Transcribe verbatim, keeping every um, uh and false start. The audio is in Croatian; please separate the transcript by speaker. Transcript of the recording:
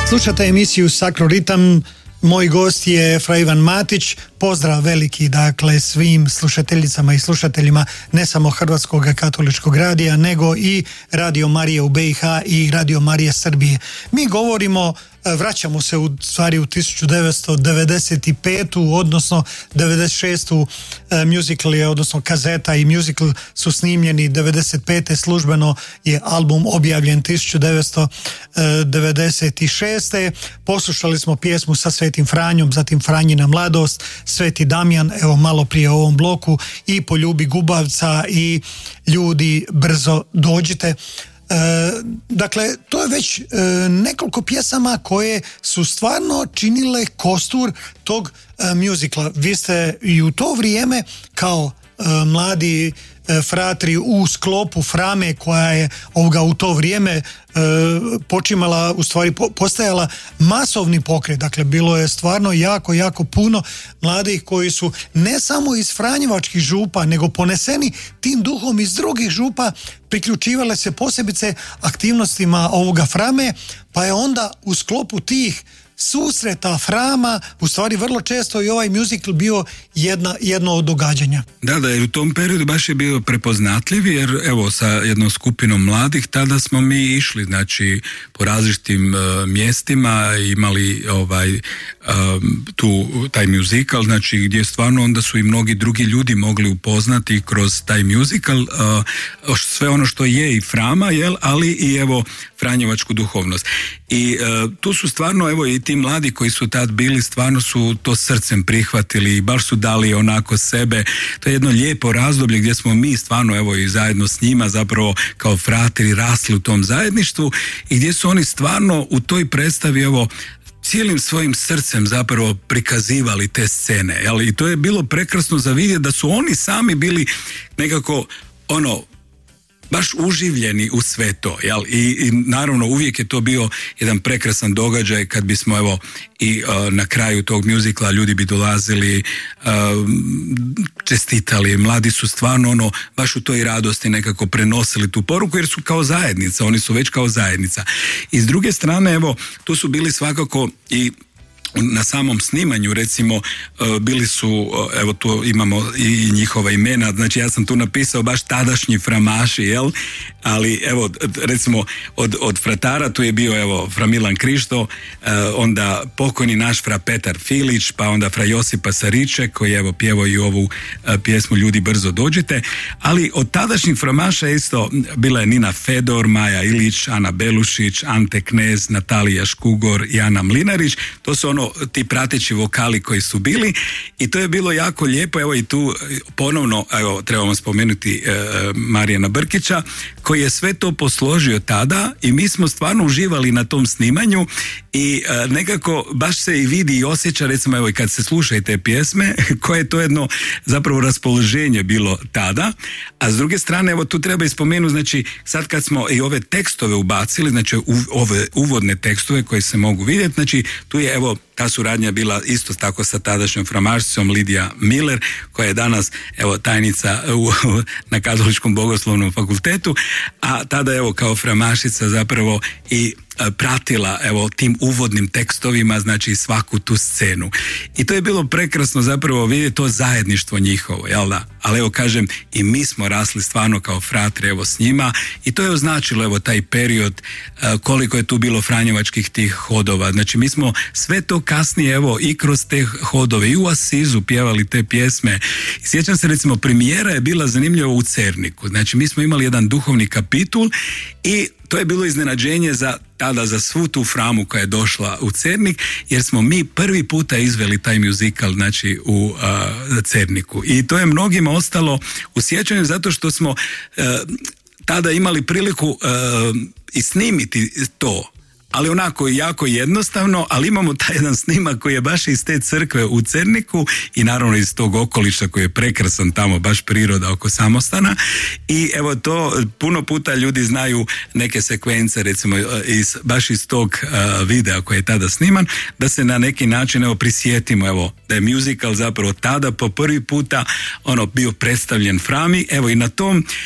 Speaker 1: Slušate emisiju Sakroritam, moj gost je Fra Ivan Matić. Pozdrav veliki dakle svim slušateljicama i slušateljima ne samo Hrvatskog katoličkog radija, nego i Radio Marije u B i H i Radio Marije Srbije. Mi govorimo, vraćamo se u stvari u tisuću devetsto devedeset petu odnosno devedeset šestu musical je, odnosno kazeta i musical su snimljeni devedeset pete službeno je album objavljen tisuću devetsto devedeset šeste. Poslušali smo pjesmu sa Svetim Franjom, zatim Franjina mladost, Sveti Damjan, evo malo prije u ovom bloku, i Poljubi gubavca i Ljudi brzo dođite. E, dakle, to je već e, nekoliko pjesama koje su stvarno činile kostur tog e, muzikla. Vi ste i u to vrijeme kao e, mladi e, fratri u sklopu Frame, koja je ovoga u to vrijeme e, počimala, u stvari po, postajala masovni pokret. Dakle, bilo je stvarno jako, jako puno mladih koji su ne samo iz franjevačkih župa, nego poneseni tim duhom iz drugih župa priključivale se posebice aktivnostima ovoga Frame, pa je onda u sklopu tih susreta Frama u stvari vrlo često i ovaj musical bio jedna, jedno od događanja.
Speaker 2: Da, da, u tom periodu baš je bio prepoznatljiv, jer evo sa jednom skupinom mladih tada smo mi išli, znači po različitim uh, mjestima, imali ovaj uh, tu taj musical, znači gdje stvarno onda su i mnogi drugi ljudi mogli upoznati kroz taj musical uh, sve ono što je i Frama, jel, ali i evo franjevačku duhovnost. I uh, tu su stvarno evo i ti mladi koji su tad bili, stvarno su to srcem prihvatili i baš su dali onako sebe. To je jedno lijepo razdoblje gdje smo mi stvarno evo i zajedno s njima zapravo kao fratri rasli u tom zajedništvu i gdje su oni stvarno u toj predstavi evo cijelim svojim srcem zapravo prikazivali te scene, jel? I to je bilo prekrasno za vidjeti da su oni sami bili nekako ono baš uživljeni u sve to, jel? I, i naravno uvijek je to bio jedan prekrasan događaj kad bismo evo i uh, na kraju tog muzikla ljudi bi dolazili, uh, čestitali, mladi su stvarno ono baš u toj radosti nekako prenosili tu poruku jer su kao zajednica, oni su već kao zajednica. I s druge strane evo tu su bili svakako i na samom snimanju recimo bili su, evo tu imamo i njihova imena, znači ja sam tu napisao baš tadašnji framaši, jel? Ali evo recimo od, od fratara tu je bio evo fra Milan Krišto, onda pokojni naš fra Petar Filić, pa onda fra Josipa Sariček koji evo pjevao i ovu pjesmu Ljudi brzo dođite, ali od tadašnjih framaša isto bila je Nina Fedor, Maja Ilić, Ana Belušić, Ante Knez, Natalija Škugor i Ana Mlinarić, to su ono ti prateći vokali koji su bili i to je bilo jako lijepo. Evo i tu ponovno evo trebamo spomenuti e, Marijana Brkića koji je sve to posložio tada i mi smo stvarno uživali na tom snimanju i e, nekako baš se i vidi i osjeća recimo evo i kad se slušaju te pjesme koje je to jedno zapravo raspoloženje bilo tada, a s druge strane evo tu treba ispomenuti, znači sad kad smo i ove tekstove ubacili, znači u, ove uvodne tekstove koje se mogu vidjeti, znači tu je evo ta suradnja bila isto tako sa tadašnjom framašicom Lidija Miller, koja je danas evo tajnica u, na Katoličkom bogoslovnom fakultetu, a tada evo kao framašica zapravo i pratila evo tim uvodnim tekstovima, znači svaku tu scenu. I to je bilo prekrasno zapravo vidjeti to zajedništvo njihovo, jel da? Ali evo kažem, i mi smo rasli stvarno kao fratri evo s njima i to je označilo evo taj period koliko je tu bilo franjevačkih tih hodova. Znači mi smo sve to kasnije evo i kroz te hodove i u Asizu pjevali te pjesme. I sjećam se recimo premijera je bila zanimljiva u Cerniku. Znači mi smo imali jedan duhovni kapitul i to je bilo iznenađenje za tada za svu tu Framu koja je došla u Cernik, jer smo mi prvi puta izveli taj musical, znači u uh, Cerniku. I to je mnogima ostalo u sjećanju zato što smo uh, tada imali priliku uh, i snimiti to. Ali onako jako jednostavno, ali imamo taj jedan snimak koji je baš iz te crkve u Cerniku i naravno iz tog okoliša koji je prekrasan tamo, baš priroda oko samostana i evo to puno puta ljudi znaju neke sekvence recimo iz, baš iz tog uh, videa koji je tada sniman, da se na neki način evo prisjetimo evo da je musical zapravo tada po prvi puta ono bio predstavljen Frami, evo i na tom